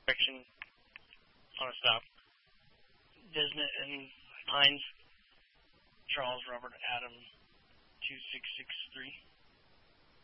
inspection on a stop. Desnet and Pines, Charles Robert Adam 2663.